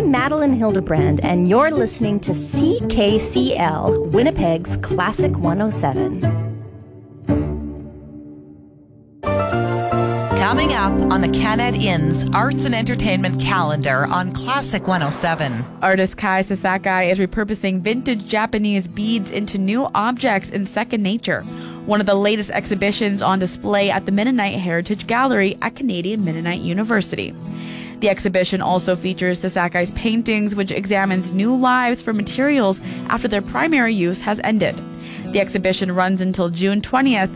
I'm Madeline Hildebrand, and you're listening to CKCL, Winnipeg's Classic 107. Coming up on the Canad Inn's Arts and Entertainment calendar on Classic 107. Artist Kai Sasaki is repurposing vintage Japanese beads into new objects in second nature. One of the latest exhibitions on display at the Mennonite Heritage Gallery at Canadian Mennonite University. The exhibition also features Sasaki's paintings, which examines new lives for materials after their primary use has ended. The exhibition runs until June 20th